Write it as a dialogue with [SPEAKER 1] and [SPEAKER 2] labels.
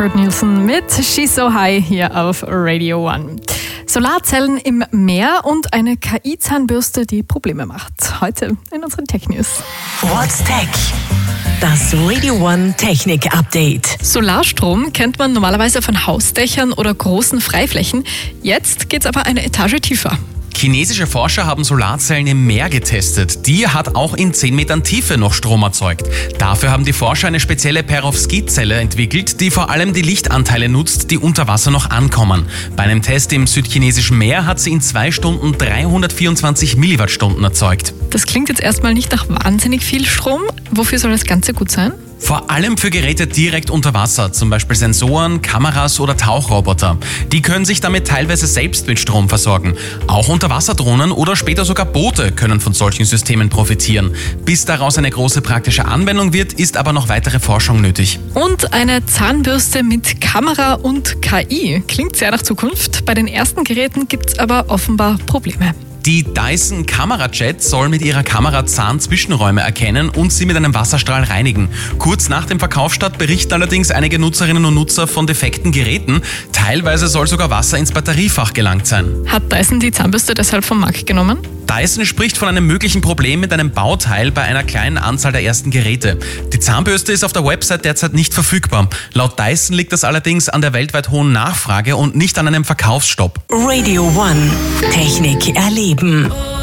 [SPEAKER 1] Stuart Nielsen mit She's So High hier auf Radio 1. Solarzellen im Meer und eine KI-Zahnbürste, die Probleme macht. Heute in unseren Tech News.
[SPEAKER 2] What's Tech? Das Radio 1 Technik-Update.
[SPEAKER 1] Solarstrom kennt man normalerweise von Hausdächern oder großen Freiflächen. Jetzt geht's aber eine Etage tiefer.
[SPEAKER 3] Chinesische Forscher haben Solarzellen im Meer getestet. Die hat auch in 10 Metern Tiefe noch Strom erzeugt. Dafür haben die Forscher eine spezielle Perovskit-Zelle entwickelt, die vor allem die Lichtanteile nutzt, die unter Wasser noch ankommen. Bei einem Test im südchinesischen Meer hat sie in 2 Stunden 324 Milliwattstunden erzeugt.
[SPEAKER 1] Das klingt jetzt erstmal nicht nach wahnsinnig viel Strom. Wofür soll das Ganze gut sein?
[SPEAKER 3] Vor allem für Geräte direkt unter Wasser, zum Beispiel Sensoren, Kameras oder Tauchroboter. Die können sich damit teilweise selbst mit Strom versorgen. Auch Unterwasserdrohnen oder später sogar Boote können von solchen Systemen profitieren. Bis daraus eine große praktische Anwendung wird, ist aber noch weitere Forschung nötig.
[SPEAKER 1] Und eine Zahnbürste mit Kamera und KI. Klingt sehr nach Zukunft. Bei den ersten Geräten gibt es aber offenbar Probleme.
[SPEAKER 3] Die Dyson Kamerajet soll mit ihrer Kamera Zahnzwischenräume erkennen und sie mit einem Wasserstrahl reinigen. Kurz nach dem Verkaufsstart berichten allerdings einige Nutzerinnen und Nutzer von defekten Geräten. Teilweise soll sogar Wasser ins Batteriefach gelangt sein.
[SPEAKER 1] Hat Dyson die Zahnbürste deshalb vom Markt genommen?
[SPEAKER 3] Dyson spricht von einem möglichen Problem mit einem Bauteil bei einer kleinen Anzahl der ersten Geräte. Die Zahnbürste ist auf der Website derzeit nicht verfügbar. Laut Dyson liegt das allerdings an der weltweit hohen Nachfrage und nicht an einem Verkaufsstopp.
[SPEAKER 2] Radio 1 Technik erleben.